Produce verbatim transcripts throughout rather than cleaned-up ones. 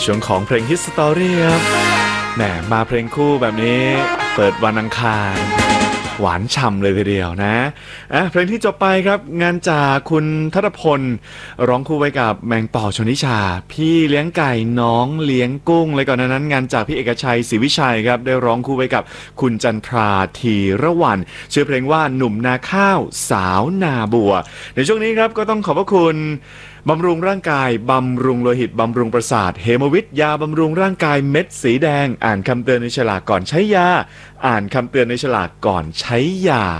ช่วงของเพลงฮิตสตอรี่ครับแหมมาเพลงคู่แบบนี้เปิดวันอังคารหวานฉ่ำเลยทีเดียวนะอ่ะเพลงที่จบไปครับงานจากคุณทัตพลร้องคู่ไว้กับแมงป่อชนิชาพี่เลี้ยงไก่น้องเลี้ยงกุ้งเลยก่อนนั้นงานจากพี่เอกชัยศรีวิชัยครับได้ร้องคู่ไว้กับคุณจันทราธีระวันชื่อเพลงว่าหนุ่มนาข้าวสาวนาบัวในช่วงนี้ครับก็ต้องขอบพระคุณบำรุงร่างกายบำรุงโลหิตบำรุงประสาทเฮโมวิทยาบำรุงร่างกายเม็ดสีแดงอ่านคำเตือนในฉลากก่อนใช้ยาอ่านคำเตือนในฉลากก่อนใช้ยา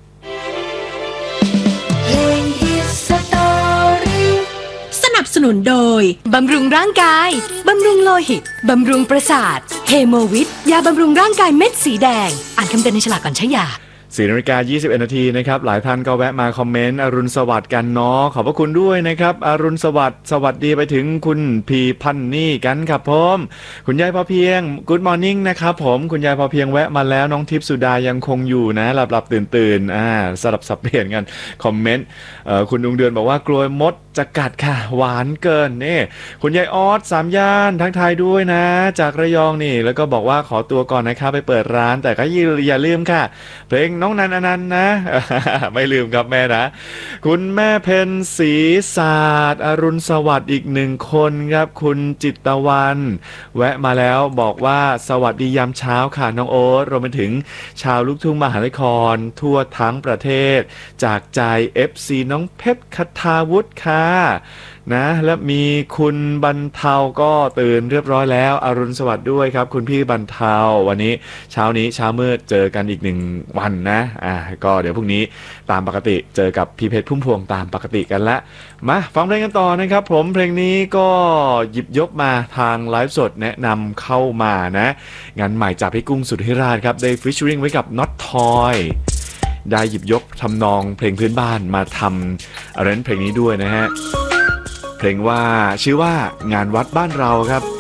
เพลงฮิตสตอรี่สนับสนุนโดยบำรุงร่างกายบำรุงโลหิตบำรุงประสาทเฮโมวิทยาบำรุงร่างกายเม็ดสีแดงอ่านคำเตือนในฉลากก่อนใช้ยาสี่นาฬิกายี่สิบเอ็ดนาทีนะครับหลายท่านก็แวะมาคอมเมนต์อรุณสวัสดิ์กันเนาะขอบพระคุณด้วยนะครับอรุณสวัสดิ์สวัสดีไปถึงคุณพีพันนี่กันครับผมคุณยายพอเพียงกู๊ดมอร์นิ่งนะครับผมคุณยายพอเพียงแวะมาแล้วน้องทิพย์สุดายังคงอยู่นะหลับหลับตื่นตื่นอ่าสลับสับเปลี่ยนกันคอมเมนต์เอ่อคุณดวงเดือนบอกว่ากลัวมดจะกัดค่ะหวานเกินนี่คุณยายออสสามย่านทักทายด้วยนะจากระยองนี่แล้วก็บอกว่าขอตัวก่อนนะครับไปเปิดร้านแต่ก็อย่าลืมค่ะเพลงน้องนันอนันต์นะ ไม่ลืมครับแม่นะคุณแม่เพนศรีศาสตร์อรุณสวัสดิ์อีกหนึ่งคนครับคุณจิตตะวันแวะมาแล้วบอกว่าสวัสดียามเช้าค่ะน้องโอ๊ตรวมไปถึงชาวลูกทุ่งมหานครทั่วทั้งประเทศจากใจ เอฟ ซี น้องเพชรคทาวุฒิค่ะนะและมีคุณบรรเทาก็ตื่นเรียบร้อยแล้วอรุณสวัสดิ์ด้วยครับคุณพี่บรรเทาวันนี้เช้านี้เช้ามืดเจอกันอีกหนึ่งวันนะอ่าก็เดี๋ยวพรุ่งนี้ตามปกติเจอกับพี่เพชรพุ่มพวงตามปกติกันละมาฟังเพลงกันต่อนะครับผมเพลงนี้ก็หยิบยกมาทางไลฟ์สดแนะนำเข้ามานะงานใหม่จากพี่กุ้งสุทธิราชครับได้ฟิชเชอริงไว้กับน็อตทอยได้หยิบยกทำนองเพลงพื้นบ้านมาทำอาร์เรนจ์เพลงนี้ด้วยนะฮะเพลงว่าชื่อว่างานวัดบ้านเราครับ